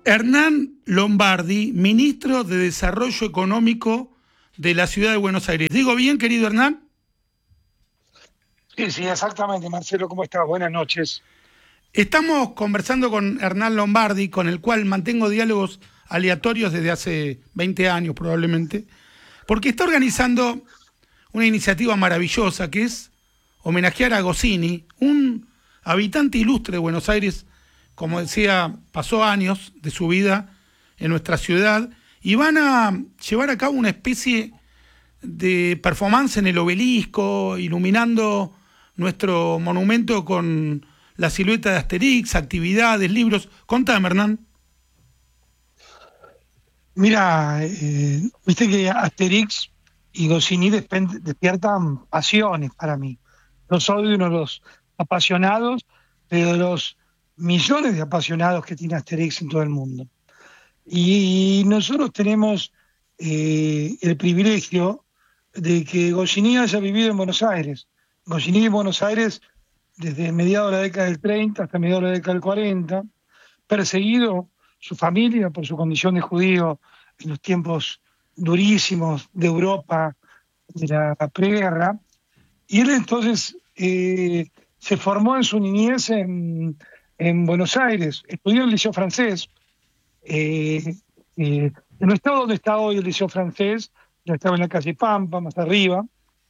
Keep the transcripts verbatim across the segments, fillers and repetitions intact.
Hernán Lombardi, ministro de Desarrollo Económico de la Ciudad de Buenos Aires. ¿Digo bien, querido Hernán? Sí, sí, exactamente, Marcelo, ¿cómo estás? Buenas noches. Estamos conversando con Hernán Lombardi, con el cual mantengo diálogos aleatorios desde hace veinte años probablemente, porque está organizando una iniciativa maravillosa que es homenajear a Goscinny, un habitante ilustre de Buenos Aires. Como decía, pasó años de su vida en nuestra ciudad y van a llevar a cabo una especie de performance en el Obelisco, iluminando nuestro monumento con la silueta de Asterix, actividades, libros. Contame, Hernán. Mira, eh, viste que Asterix y Goscinny despen- despiertan pasiones para mí. Yo soy uno de los apasionados, pero de los millones de apasionados que tiene Asterix en todo el mundo. Y nosotros tenemos eh, el privilegio de que Goscinny haya vivido en Buenos Aires. Goscinny en Buenos Aires desde mediados de la década del treinta hasta mediados de la década del cuarenta, perseguido su familia por su condición de judío en los tiempos durísimos de Europa, de la preguerra, y él entonces eh, se formó en su niñez en, en Buenos Aires, estudió en el Liceo Francés, eh, eh, no está donde está hoy el Liceo Francés, ya estaba en la calle Pampa, más arriba,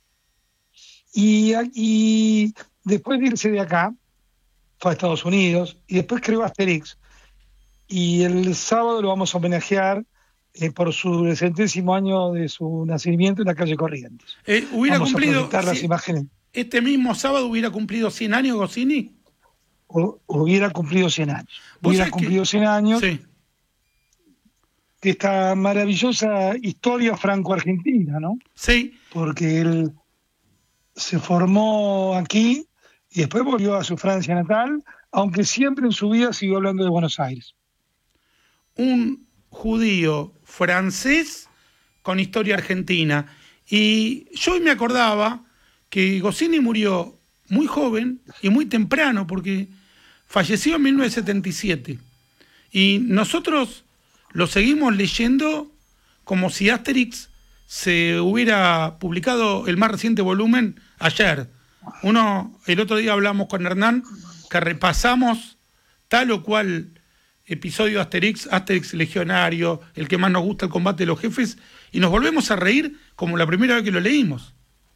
y, y después de irse de acá, fue a Estados Unidos, y después creó Asterix, y el sábado lo vamos a homenajear eh, por su centésimo año de su nacimiento en la calle Corrientes. Eh, hubiera vamos cumplido, a proyectar las sí, imágenes. Este mismo sábado hubiera cumplido cien años Goscinny. O, hubiera cumplido cien años. Hubiera cumplido que, cien años. Sí. De esta maravillosa historia franco-argentina, ¿no? Sí. Porque él se formó aquí y después volvió a su Francia natal, aunque siempre en su vida siguió hablando de Buenos Aires. Un judío francés con historia argentina. Y yo hoy me acordaba que Goscinny murió muy joven y muy temprano, porque falleció en mil novecientos setenta y siete. Y nosotros lo seguimos leyendo como si Asterix se hubiera publicado el más reciente volumen ayer. Uno, el otro día hablamos con Hernán, que repasamos tal o cual episodio de Asterix, Asterix Legionario, el que más nos gusta, el combate de los jefes, y nos volvemos a reír como la primera vez que lo leímos.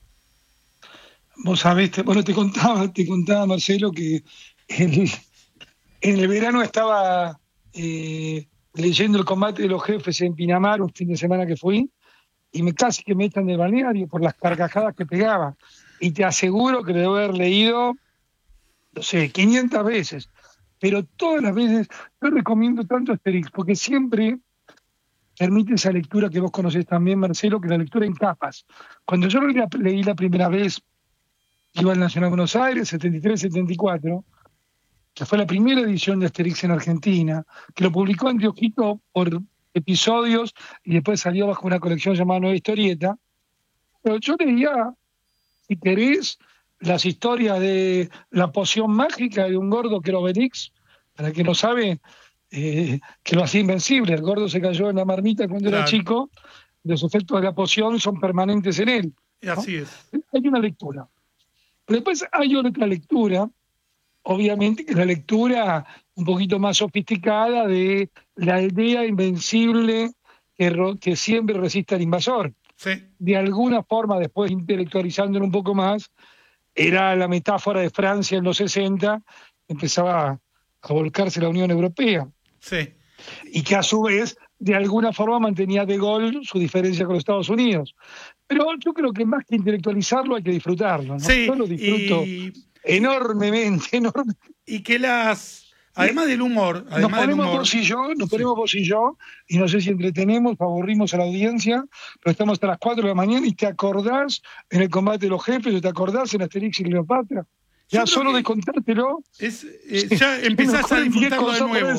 Vos sabés, te, bueno, te contaba, te contaba Marcelo que el, en el verano estaba eh, leyendo el combate de los jefes en Pinamar, un fin de semana que fui, y me casi que me echan del balneario por las carcajadas que pegaba. Y te aseguro que lo debo haber leído, no sé, quinientas veces. Pero todas las veces yo recomiendo tanto Asterix, porque siempre permite esa lectura que vos conocés también, Marcelo, que la lectura en capas. Cuando yo lo leí la primera vez, iba al Nacional de Buenos Aires, setenta y tres setenta y cuatro, que fue la primera edición de Asterix en Argentina, que lo publicó Antiojito por episodios y después salió bajo una colección llamada Nueva Historieta. Pero yo leía, si querés, las historias de la poción mágica de un gordo que era Obelix, para el que no sabe, eh, que lo hacía invencible. El gordo se cayó en la marmita cuando claro. era chico, los efectos de la poción son permanentes en él, ¿no? Así es. Hay una lectura. Pero después hay otra lectura, obviamente que es la lectura un poquito más sofisticada de la aldea invencible que, que siempre resiste al invasor. Sí. De alguna forma, después intelectualizándolo un poco más, era la metáfora de Francia en los sesenta, empezaba a, a volcarse la Unión Europea. Sí. Y que a su vez, de alguna forma, mantenía de Gaulle su diferencia con los Estados Unidos. Pero yo creo que más que intelectualizarlo hay que disfrutarlo, ¿no? Sí, yo lo disfruto y, enormemente, enormemente. Y que las, además del humor, además nos ponemos del humor, vos y yo, nos sí. ponemos vos y yo, y no sé si entretenemos, aburrimos a la audiencia, pero estamos hasta las cuatro de la mañana y te acordás en el combate de los jefes, o te acordás en Asterix y Cleopatra. Ya solo de contártelo. Es, eh, ya empezás a disfrutarlo de nuevo.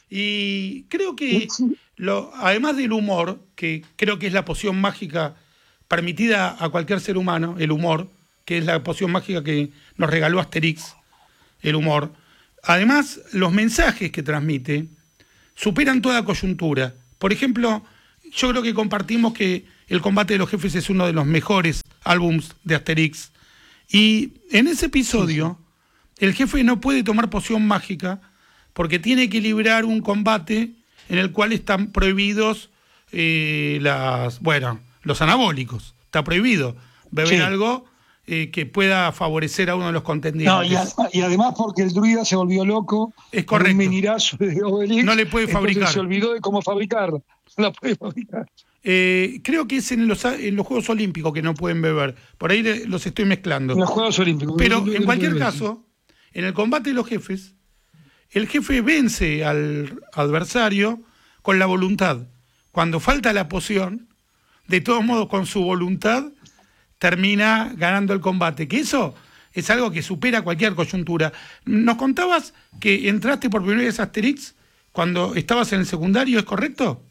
Y creo que, lo, además del humor, que creo que es la poción mágica permitida a cualquier ser humano, el humor, que es la poción mágica que nos regaló Asterix, el humor. Además, los mensajes que transmite superan toda coyuntura. Por ejemplo, yo creo que compartimos que El combate de los jefes es uno de los mejores álbums de Asterix. Y en ese episodio, sí, sí. el jefe no puede tomar poción mágica porque tiene que librar un combate en el cual están prohibidos eh, las, bueno, los anabólicos. Está prohibido beber sí. algo eh, que pueda favorecer a uno de los contendientes. No, y, a, y además porque el druida se volvió loco. Es correcto. Un menirazo de Obelix, no le puede fabricar. Se olvidó de cómo fabricarla. No la puede fabricar. Eh, creo que es en los, en los Juegos Olímpicos que no pueden beber. Por ahí los estoy mezclando. En los Juegos Olímpicos. Pero en cualquier caso, en el combate de los jefes, el jefe vence al adversario con la voluntad. Cuando falta la poción, de todos modos, con su voluntad, termina ganando el combate. Que eso es algo que supera cualquier coyuntura. Nos contabas que entraste por primera vez a Asterix cuando estabas en el secundario, ¿es correcto?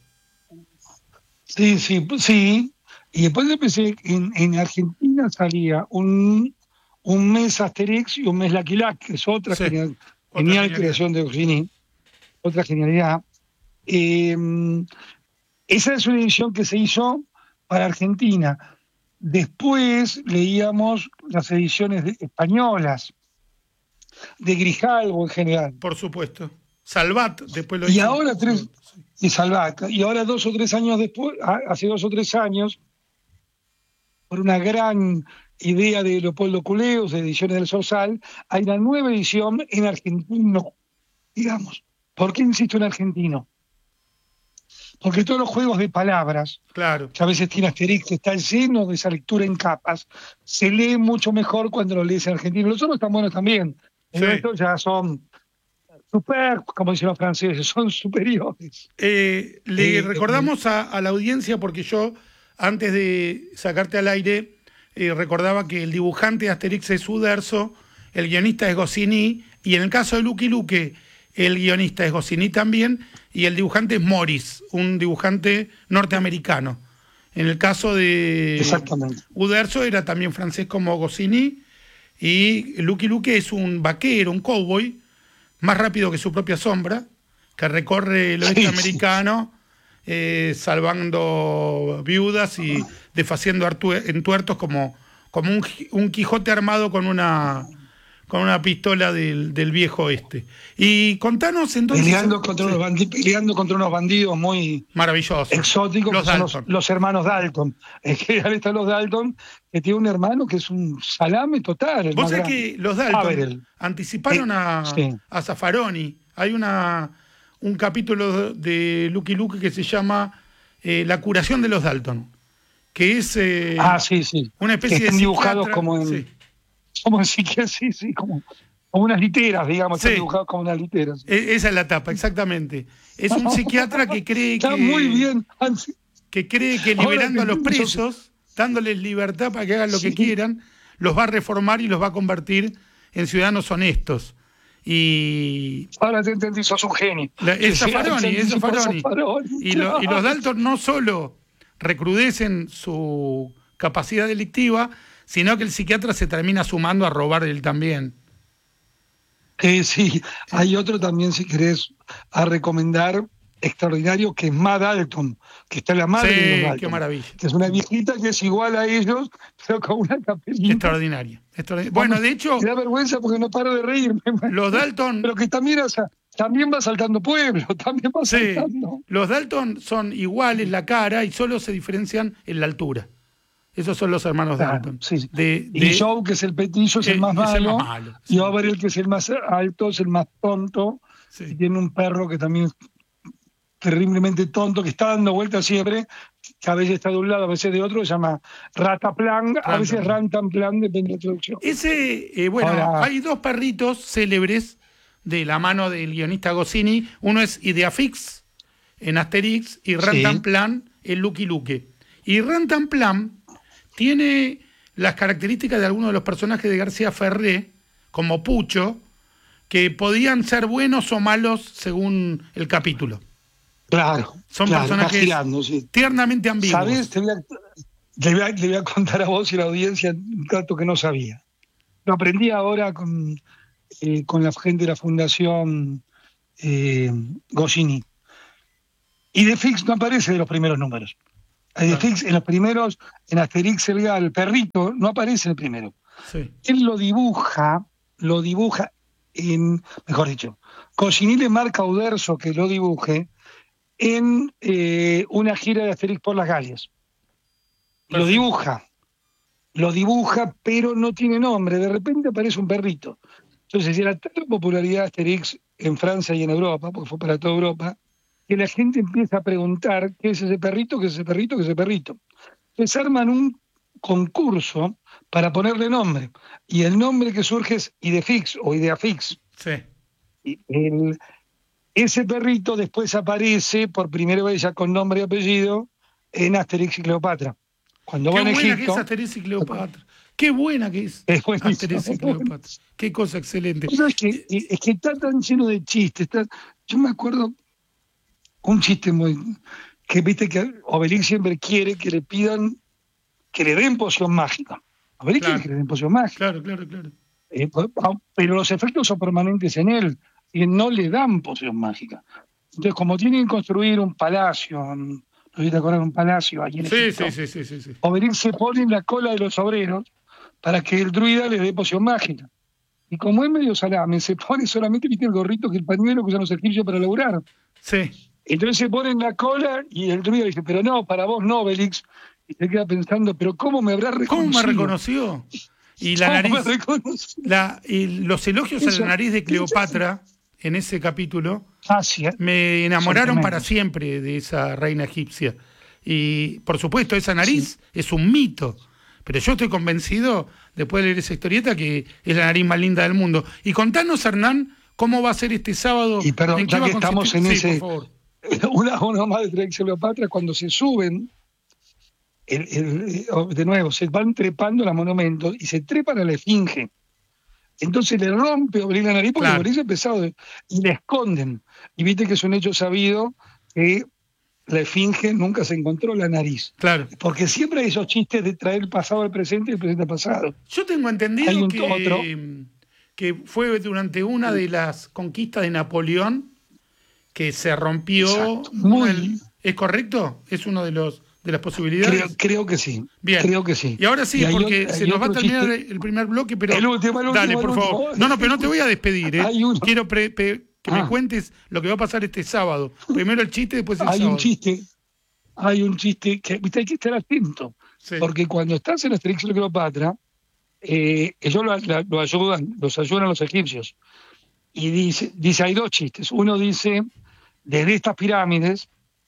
Sí, sí, sí. Y después empecé, en, en Argentina salía un, un mes Asterix y un mes Lucky Luke, que es otra, sí, genial, otra genial creación de Goscinny, otra genialidad. Eh, esa es una edición que se hizo para Argentina. Después leíamos las ediciones de, españolas, de Grijalbo en general. Por supuesto. Salvat, después lo y hizo. ahora tres y Salvat, y ahora dos o tres años después, hace dos o tres años, por una gran idea de Leopoldo Culeos, de Ediciones del Sorsal, hay una nueva edición en argentino, digamos. ¿Por qué insisto en argentino? Porque todos los juegos de palabras, claro, que a veces tiene Asterix, que está lleno de esa lectura en capas, se lee mucho mejor cuando lo lees en argentino. Los otros están buenos también, pero sí. estos ya son super, como dicen los franceses, son superiores. Eh, le eh, recordamos a, a la audiencia, porque yo, antes de sacarte al aire, eh, recordaba que el dibujante de Asterix es Uderzo, el guionista es Goscinny, y en el caso de Lucky Luke, el guionista es Goscinny también, y el dibujante es Morris, un dibujante norteamericano. En el caso de Uderzo era también francés como Goscinny, y Lucky Luke es un vaquero, un cowboy, más rápido que su propia sombra, que recorre el oeste sí, americano, eh, salvando viudas y desfaciendo entuertos como, como un, un Quijote armado con una, con una pistola del, del viejo oeste. Y contanos entonces... Peleando contra, sí. unos bandidos, peleando contra unos bandidos muy... maravillosos. Exóticos, los, que son los, los hermanos Dalton. En general están los Dalton, que tiene un hermano que es un salame total. Vos sabés que los Dalton Averell. anticiparon eh, a, sí. a Zaffaroni. Hay una un capítulo de Lucky Luke que se llama eh, La curación de los Dalton, que es eh, ah, sí, sí. una especie que están de dibujados como en... Sí. Como en sí, sí, como, como unas literas, digamos, sí. están dibujados como unas literas. E- esa es la tapa, exactamente. Es un psiquiatra que cree Está que... muy bien. Que cree que liberando Ahora, a los presos, dándoles libertad para que hagan lo sí. que quieran, los va a reformar y los va a convertir en ciudadanos honestos. Y... Ahora te entendí, sos un genio. La, es Zaffaroni, es Zaffaroni. Y, lo, y los Dalton no solo recrudecen su capacidad delictiva, sino que el psiquiatra se termina sumando a robar él también. Eh, sí, hay otro también, si querés, a recomendar, extraordinario, que es Ma Dalton, que está la madre sí, de los Dalton. Qué maravilla. Que es una viejita que es igual a ellos, pero con una capelita. Extraordinaria. Extraordinaria. Bueno, de hecho... Me da vergüenza porque no paro de reírme. Los Dalton... Pero que también, o sea, también va saltando pueblo, también va sí, saltando. Los Dalton son iguales la cara y solo se diferencian en la altura. Esos son los hermanos claro, Dalton. Sí, sí. De, de, y Joe, que es el petillo, es el, el más malo. Es el más malo sí. Y Overell, que es el más alto, es el más tonto. Sí. Y tiene un perro que también es terriblemente tonto, que está dando vueltas siempre, que a veces está de un lado, a veces de otro, se llama Rataplan, a veces Rantanplan, depende de la traducción. Ese, eh, bueno, Ahora, hay dos perritos célebres de la mano del guionista Goscinny. Uno es Ideafix en Asterix y Rantanplan sí. en Lucky Luke. Y Rantanplan tiene las características de algunos de los personajes de García Ferré, como Pucho, que podían ser buenos o malos según el capítulo. Claro. Son claro, personajes girando, sí. tiernamente ambiguos. ¿Sabes? Te voy, a, te, voy a, te voy a contar a vos y a la audiencia un dato que no sabía. Lo aprendí ahora con, eh, con la gente de la Fundación eh, Goscinny. Idefix no aparece de los primeros números. Idefix en los primeros, en Asterix el, el perrito, no aparece en el primero. Sí. Él lo dibuja, lo dibuja en, mejor dicho, Goscinny le marca a Uderzo que lo dibuje en eh, una gira de Asterix por las Galias. Lo dibuja, lo dibuja, pero no tiene nombre. De repente aparece un perrito. Entonces era tal la popularidad de Asterix en Francia y en Europa, porque fue para toda Europa, que la gente empieza a preguntar qué es ese perrito, qué es ese perrito, qué es ese perrito. Entonces arman un concurso para ponerle nombre. Y el nombre que surge es Idefix o Ideafix. Sí. Y el, ese perrito después aparece por primera vez ya con nombre y apellido en Asterix y Cleopatra. Cuando Qué van a buena Egipto, que es Asterix y Cleopatra. Qué buena que es, es buenísimo, Asterix y es bueno. Cleopatra. Qué cosa excelente. O sea, es, que, es que está tan lleno de chistes. Está, yo me acuerdo un chiste muy... que viste que Obelix siempre quiere que le pidan, que le den poción mágica. Obelix Claro. quiere que le den poción mágica. Claro, claro, claro. Eh, pero los efectos son permanentes en él y no le dan poción mágica. Entonces, como tienen que construir un palacio, un, no sé si te acuerdas, un palacio allí en Sí, Egipto, sí, sí, sí, sí, sí. Obelix se pone en la cola de los obreros para que el druida le dé poción mágica. Y como es medio salame, se pone solamente, viste, el gorrito que el pañuelo que usan los egipcios para laburar. Sí. Entonces se pone en la cola y el druida dice, pero no, para vos no, Obelix. Y se queda pensando, pero ¿cómo me habrá ¿Cómo reconocido? me reconoció? Y la ¿Cómo nariz, me reconoció? la, y los elogios a Eso- la nariz de Cleopatra en ese capítulo Ah, sí, ¿eh? me enamoraron Son para tremendos. siempre de esa reina egipcia. Y por supuesto, esa nariz es un mito. Pero yo estoy convencido, después de leer esa historieta, que es la nariz más linda del mundo. Y contanos, Hernán, cómo va a ser este sábado. Y perdón, ¿En qué ya va que a estamos consistir? en Sí, ese- por favor. Una, una más de Asterix y Cleopatra, cuando se suben, el, el- de nuevo, se van trepando los monumentos y se trepan a la esfinge. Entonces le rompe Obelix la nariz porque Claro. Obelix es pesado y la esconden. Y viste que es un hecho sabido que la esfinge nunca se encontró la nariz. Claro. Porque siempre hay esos chistes de traer el pasado al presente y el presente al pasado. Yo tengo entendido Hay un que, otro. que fue durante una de las conquistas de Napoleón que se rompió. Exacto. una Muy- del- ¿Es correcto? ¿Es uno de los de las posibilidades? Creo, creo que sí. Bien. Creo que sí. Y ahora sí, Y hay porque otro- se hay nos va a otro terminar chiste. el primer bloque, pero El último, el último, dale, el por favor. último. No, no, pero no te voy a despedir, ¿eh? Hay uno. Quiero pre- pe- que me Ah. cuentes lo que va a pasar este sábado. Primero el chiste, después el Hay sábado. un chiste, hay un chiste que, viste, hay que estar atento. Sí. Porque cuando estás en Asterix y Cleopatra, eh, ellos lo, la- lo ayudan, los ayudan a los egipcios. Y dice, dice, hay dos chistes. Uno dice, desde estas pirámides,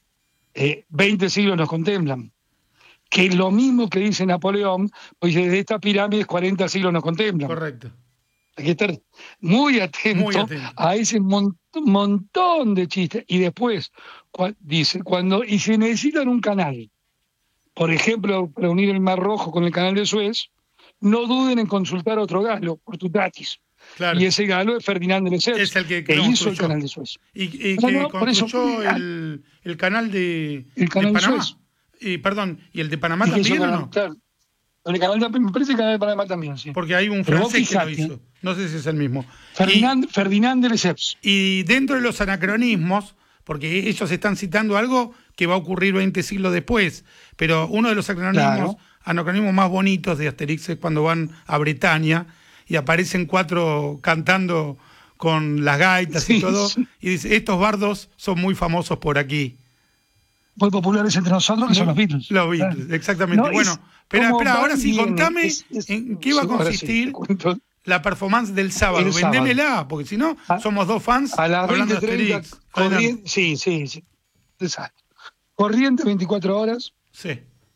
eh, veinte siglos nos contemplan. Que es lo mismo que dice Napoleón, pues dice, desde estas pirámides cuarenta siglos nos contemplan. Correcto. Hay que estar muy atento, Muy atento. a ese mon- montón de chistes. Y después, cua- dice, cuando, y si necesitan un canal, por ejemplo, para unir el Mar Rojo con el canal de Suez, no duden en consultar a otro galo, Portutatis. Claro. Y ese galo es Ferdinand de Lesseps, Es el que que hizo el construyó. canal de Suez. Y, y No, que no, por eso- construyó el, el canal de, El canal de de Panamá. Suez. Y, perdón, ¿y el de Panamá Y que hizo también o canal- no? claro. El canal de, me parece que el canal de Panamá también, sí. Porque hay un Pero vos francés que lo fijate. hizo. No sé si es el mismo. Ferdinand, Ferdinand de Lesseps. Y, y dentro de los anacronismos, porque ellos están citando algo que va a ocurrir veinte siglos después, pero uno de los anacronismos, Claro. anacronismos más bonitos de Asterix es cuando van a Bretaña y aparecen cuatro cantando con las gaitas y Sí, todo, sí. y dice, estos bardos son muy famosos por aquí. Muy populares entre nosotros, que son los Beatles. Los Beatles, Claro. exactamente. No, es bueno, espera, como espera, ahora van sí, bien, contame es- es- en qué va a sí, ahora sí, consistir te cuento. la performance del sábado. El sábado. Vendémela, porque si no, A- somos dos fans A las hablando veinte de treinta, Asterix. Adelante. corriente, sí, sí, sí. Exacto. Corriente veinticuatro horas, Sí,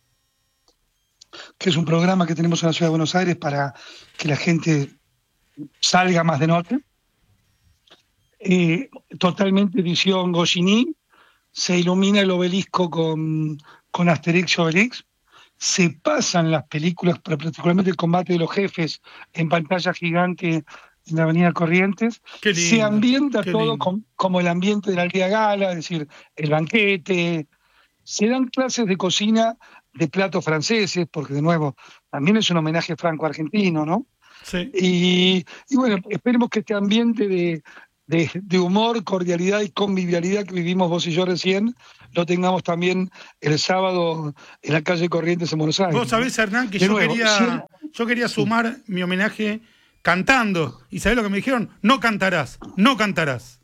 que es un programa que tenemos en la Ciudad de Buenos Aires para que la gente salga más de noche. Eh, totalmente edición Goscinny. Se ilumina el obelisco con, con Asterix y Obelix. Se pasan las películas, pero particularmente el combate de los jefes, en pantalla gigante en la Avenida Corrientes. Qué lindo, Se ambienta qué todo lindo. com- como el ambiente de la aldea gala, es decir, el banquete. Se dan clases de cocina de platos franceses, porque de nuevo, también es un homenaje franco-argentino, ¿no? sí. Y, y bueno, esperemos que este ambiente de, de, de humor, cordialidad y convivialidad que vivimos vos y yo recién, lo tengamos también el sábado en la calle Corrientes en Buenos Aires. Vos sabés, Hernán, que De yo nuevo, quería, sí. yo quería sumar mi homenaje cantando. ¿Y sabés lo que me dijeron? No cantarás, no cantarás.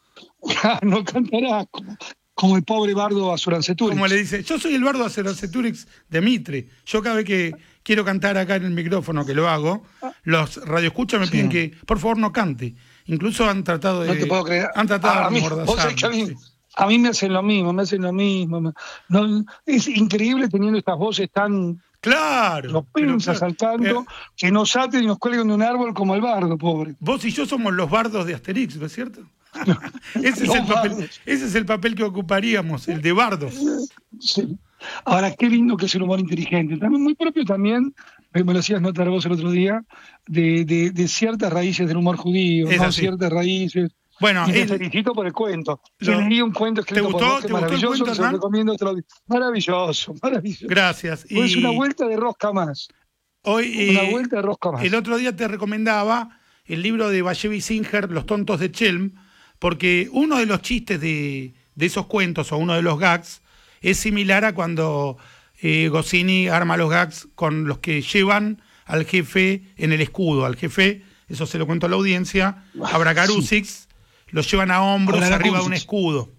No cantarás como, como el pobre bardo Azuranceturix. Como le dice, yo soy el bardo Azuranceturix de Mitre. Yo cada vez que quiero cantar acá en el micrófono, que lo hago, los radioescuchas me Sí. piden que por favor no cante. Incluso han tratado de... No te puedo creer. Han tratado a, de mí, vos sabés que a, mí, sí. a mí me hacen lo mismo, me hacen lo mismo. No, es increíble teniendo estas voces tan Claro. los pero pinzas claro, al canto, pero que nos aten y nos cuelguen de un árbol como el bardo, pobre. vos y yo somos los bardos de Asterix, ¿no es cierto? ese, es Los el papel, bardos. ese es el papel que ocuparíamos, el de bardos. Sí. Ahora, qué lindo que es el humor inteligente. También muy propio también, me lo hacías notar vos el otro día, de, de, de ciertas raíces del humor judío, Es ¿no? así. Ciertas raíces. Bueno, Y te él- felicito por el cuento. Lo- Yo leí un cuento escrito ¿Te por gustó? vos, que ¿Te gustó el maravilloso, cuento, que se lo Hernán? recomiendo otro día. Maravilloso, maravilloso. gracias. Pues es Y una vuelta de rosca más. hoy, Una eh, vuelta de rosca más. el otro día te recomendaba el libro de Bashevis Singer, Los tontos de Chelm, porque uno de los chistes de, de esos cuentos, o uno de los gags, es similar a cuando eh, Goscinny arma los gags con los que llevan al jefe en el escudo. Al jefe, eso se lo cuento a la audiencia, a Bragarusix, lo llevan a hombros Bragarusix. arriba de un escudo.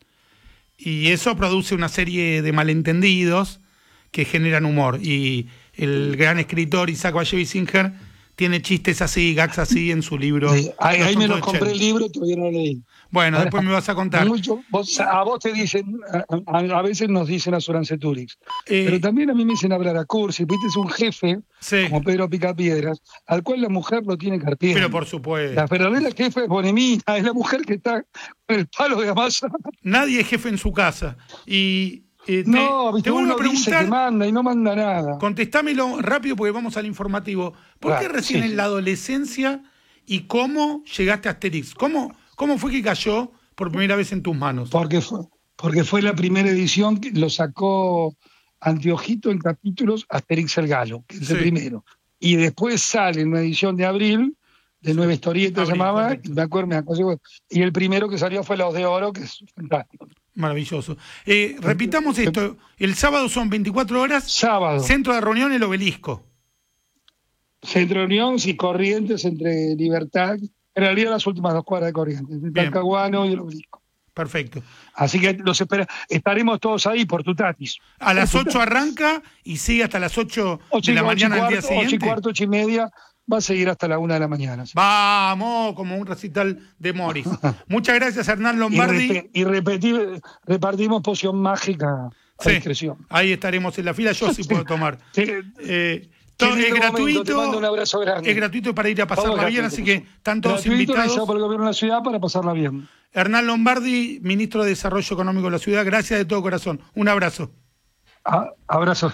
Y eso produce una serie de malentendidos que generan humor. Y el gran escritor Isaac Bashevis Singer tiene chistes así, gags así en su libro. Sí, ahí, Los ahí me tontos lo de compré Chelm. el libro, todavía no lo leí. Bueno, Ahora, después me vas a contar. Mucho, vos- a vos te dicen, a, a- a veces nos dicen Azuranceturix, Eh, pero también a mí me dicen hablar a Cursi, viste, es un jefe, Sí, como Pedro Picapiedras, al cual la mujer lo tiene carpiendo. pero por supuesto. La verdadera jefe es Bonemina, es la mujer que está con el palo de amasa. Nadie es jefe en su casa. Y eh, te, No, te viste, vuelvo uno a dice que preguntar, manda y no manda nada. contestámelo rápido porque vamos al informativo. ¿Por qué Claro, recién sí, en sí. la adolescencia y cómo llegaste a Asterix? ¿Cómo, cómo fue que cayó por primera vez en tus manos? Porque fue, porque fue la primera edición que lo sacó Anteojito en capítulos Asterix el Galo, que es el Sí. primero. Y después sale en una edición de abril, de nueve historietas Abril, llamaba, correcto. y me acuerdo, me acuerdo, y el primero que salió fue Los de Oro, que es fantástico. Maravilloso. Eh, repitamos esto. El sábado son veinticuatro horas. Sábado, Centro de reunión, el Obelisco. Centro de Unión y Corrientes entre Libertad, en realidad las últimas dos cuadras de Corrientes, entre Bien. Talcahuano y el Obelisco. Perfecto. Así que los espera, estaremos todos ahí por tu tatis. A las ocho arranca y sigue hasta las ocho Ocho de la y- ocho y mañana del día cuarto, ocho y siguiente. cuarto, ocho y media, va a seguir hasta la una de la mañana. ¿sí? Vamos, como un recital de Morris. Muchas gracias, Hernán Y, Lombardi. repe- y repetir, repartimos poción mágica a Sí, discreción. ahí estaremos en la fila. Yo sí puedo tomar. Sí. Eh, Qué todo, es lindo momento, te gratuito. mando un abrazo grande. Es gratuito para ir a pasarla Todo bien, gratuito. así que están todos Gratuito, realizado invitados. por el gobierno de la ciudad para pasarla bien. Hernán Lombardi, ministro de Desarrollo Económico de la ciudad, gracias de todo corazón. Un abrazo. A- abrazos.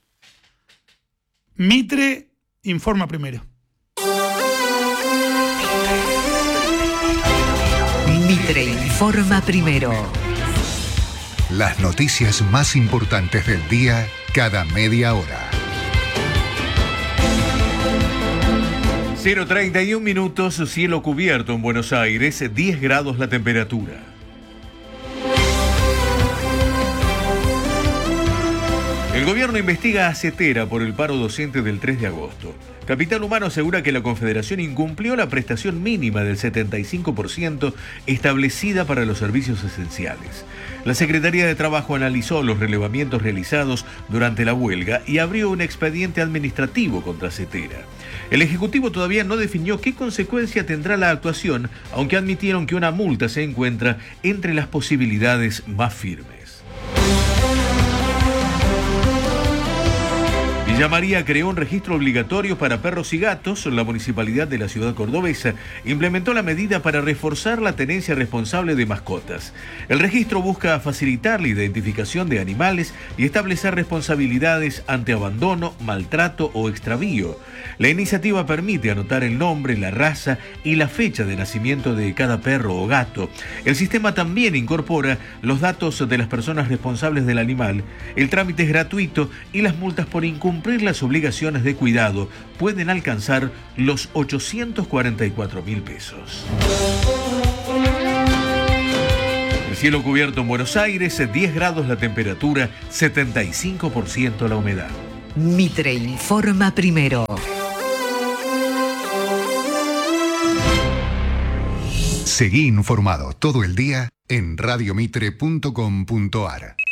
Mitre informa primero. Mitre informa primero. Las noticias más importantes del día cada media hora. cero treinta y un minutos, cielo cubierto en Buenos Aires, diez grados la temperatura. El gobierno investiga a Cetera por el paro docente del tres de agosto. Capital Humano asegura que la Confederación incumplió la prestación mínima del setenta y cinco por ciento establecida para los servicios esenciales. La Secretaría de Trabajo analizó los relevamientos realizados durante la huelga y abrió un expediente administrativo contra Cetera. El Ejecutivo todavía no definió qué consecuencia tendrá la actuación, aunque admitieron que una multa se encuentra entre las posibilidades más firmes. Villa María creó un registro obligatorio para perros y gatos. La municipalidad de la ciudad cordobesa implementó la medida para reforzar la tenencia responsable de mascotas. El registro busca facilitar la identificación de animales y establecer responsabilidades ante abandono, maltrato o extravío. La iniciativa permite anotar el nombre, la raza y la fecha de nacimiento de cada perro o gato. El sistema también incorpora los datos de las personas responsables del animal. El trámite es gratuito y las multas por incumplir las obligaciones de cuidado pueden alcanzar los ochocientos cuarenta y cuatro mil pesos. Cielo cubierto en Buenos Aires, diez grados la temperatura, setenta y cinco por ciento la humedad. Mitre informa primero. Seguí informado todo el día en radiomitre punto com punto ar.